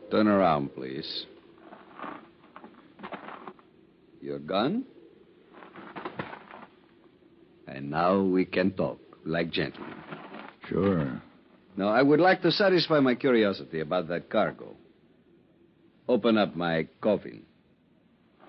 Turn around, please. Your gun? And now we can talk, like gentlemen. Sure. Now, I would like to satisfy my curiosity about that cargo. Open up my coffin.